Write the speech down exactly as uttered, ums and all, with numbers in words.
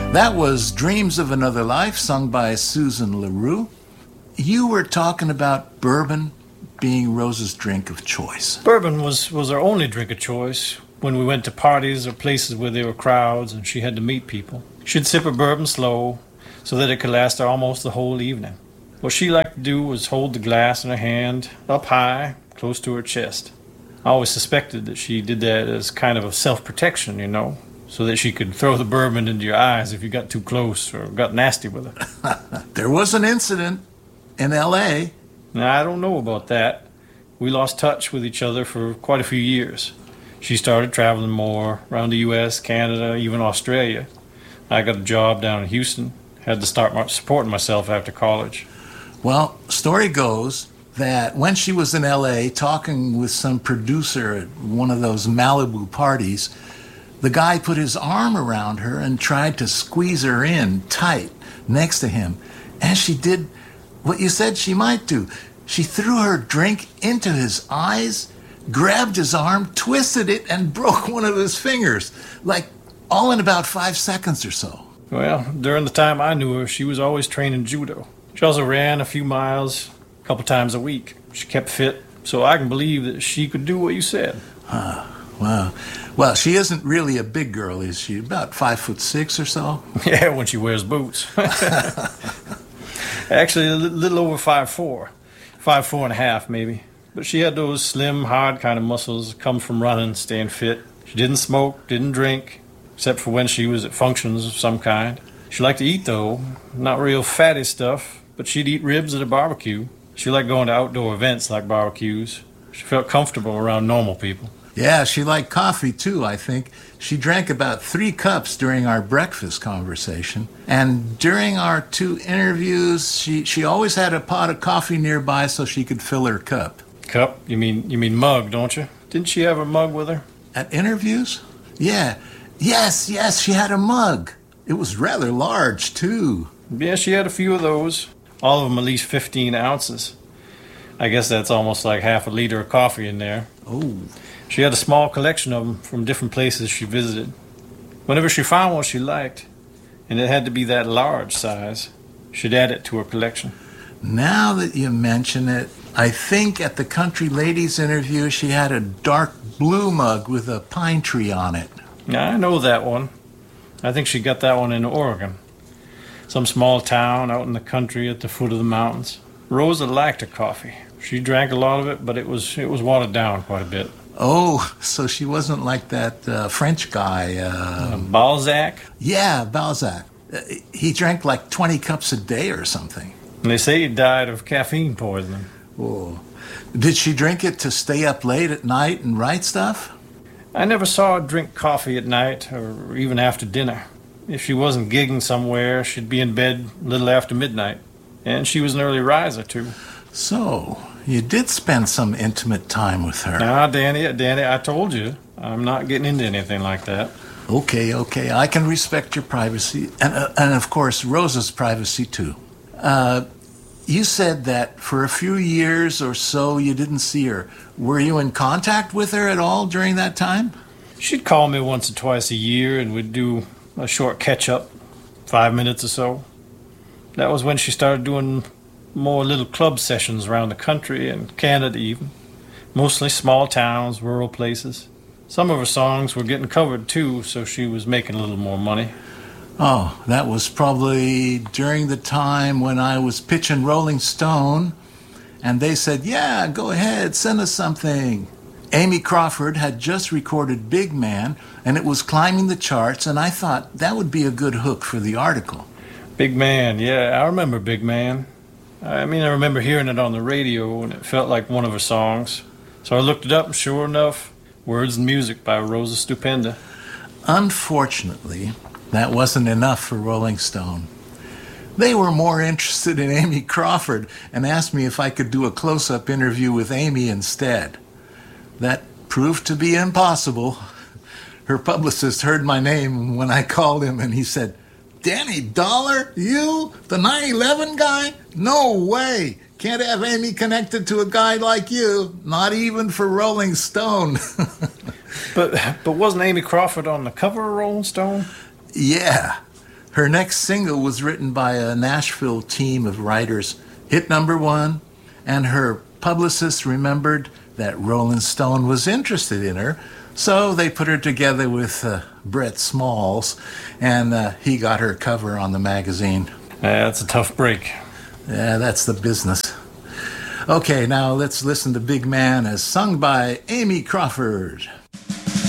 That was Dreams of Another Life, sung by Susan LaRue. You were talking about bourbon being Rose's drink of choice. Bourbon was, was our only drink of choice when we went to parties or places where there were crowds and she had to meet people. She'd sip her bourbon slow so that it could last her almost the whole evening. What she liked to do was hold the glass in her hand up high, close to her chest. I always suspected that she did that as kind of a self-protection, you know, so that she could throw the bourbon into your eyes if you got too close or got nasty with her. There was an incident in L A Now, I don't know about that. We lost touch with each other for quite a few years. She started traveling more around the U S, Canada, even Australia. I got a job down in Houston. Had to start my, supporting myself after college. Well, story goes that when she was in L A talking with some producer at one of those Malibu parties, the guy put his arm around her and tried to squeeze her in tight next to him. And she did what you said she might do. She threw her drink into his eyes, grabbed his arm, twisted it, and broke one of his fingers, like all in about five seconds or so. Well, during the time I knew her, she was always training judo. She also ran a few miles a couple times a week. She kept fit, so I can believe that she could do what you said. Ah, wow. Well, she isn't really a big girl, is she? About five foot six or so? Yeah, when she wears boots. Actually, a little over five four. Five four and a half, maybe. But she had those slim, hard kind of muscles that come from running, staying fit. She didn't smoke, didn't drink, except for when she was at functions of some kind. She liked to eat, though. Not real fatty stuff, but she'd eat ribs at a barbecue. She liked going to outdoor events like barbecues. She felt comfortable around normal people. Yeah, she liked coffee, too, I think. She drank about three cups during our breakfast conversation. And during our two interviews, she, she always had a pot of coffee nearby so she could fill her cup. Cup? You mean you mean mug, don't you? Didn't she have a mug with her? At interviews? Yeah. Yes, yes, she had a mug. It was rather large, too. Yeah, she had a few of those. All of them at least fifteen ounces. I guess that's almost like half a liter of coffee in there. Oh. She had a small collection of them from different places she visited. Whenever she found one she liked, and it had to be that large size, she'd add it to her collection. Now that you mention it, I think at the Country Ladies interview she had a dark blue mug with a pine tree on it. Yeah, I know that one. I think she got that one in Oregon. Some small town out in the country at the foot of the mountains. Rosa liked her coffee. She drank a lot of it, but it was it was watered down quite a bit. Oh, so she wasn't like that uh, French guy. Uh, uh, Balzac? Yeah, Balzac. Uh, he drank like twenty cups a day or something. And they say he died of caffeine poisoning. Oh. Did she drink it to stay up late at night and write stuff? I never saw her drink coffee at night or even after dinner. If she wasn't gigging somewhere, she'd be in bed a little after midnight. And she was an early riser, too. So, you did spend some intimate time with her. Now, Danny, Danny, I told you, I'm not getting into anything like that. Okay, okay, I can respect your privacy, and, uh, and of course, Rosa's privacy, too. Uh, you said that for a few years or so you didn't see her. Were you in contact with her at all during that time? She'd call me once or twice a year, and we'd do a short catch-up, five minutes or so. That was when she started doing more little club sessions around the country and Canada even. Mostly small towns, rural places. Some of her songs were getting covered too, so she was making a little more money. Oh, that was probably during the time when I was pitching Rolling Stone, and they said, yeah, go ahead, send us something. Amy Crawford had just recorded Big Man, and it was climbing the charts, and I thought that would be a good hook for the article. Big Man, yeah, I remember Big Man. I mean, I remember hearing it on the radio, and it felt like one of her songs. So I looked it up, and sure enough, Words and Music by Rosa Stupenda. Unfortunately, that wasn't enough for Rolling Stone. They were more interested in Amy Crawford and asked me if I could do a close-up interview with Amy instead. That proved to be impossible. Her publicist heard my name when I called him, and he said, Danny Dollar? You? The nine eleven guy? No way! Can't have Amy connected to a guy like you. Not even for Rolling Stone. but but wasn't Amy Crawford on the cover of Rolling Stone? Yeah. Her next single was written by a Nashville team of writers, hit number one, and her publicist remembered that Rolling Stone was interested in her, so they put her together with uh, Brett Smalls, and uh, he got her cover on the magazine. Yeah, that's a tough break. Yeah, that's the business. Okay, now let's listen to Big Man as sung by Amy Crawford.